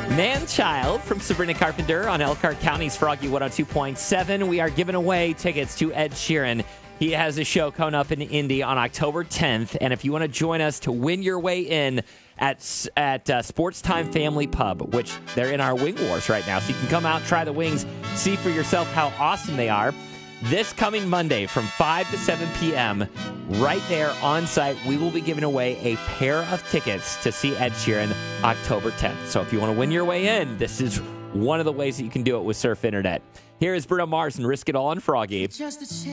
Man-Child from Sabrina Carpenter on Elkhart County's Froggy 102.7. We are giving away tickets to Ed Sheeran. He has a show coming up in Indy on October 10th. And if you want to join us to win your way in at Sports Time Family Pub, which they're in our Wing Wars right now. So you can come out, try the wings, see for yourself how awesome they are. This coming Monday from 5 to 7 p.m., right there on site, we will be giving away a pair of tickets to see Ed Sheeran October 10th. So if you want to win your way in, this is one of the ways that you can do it with Surf Internet. Here is Bruno Mars and Risk It All on Froggy.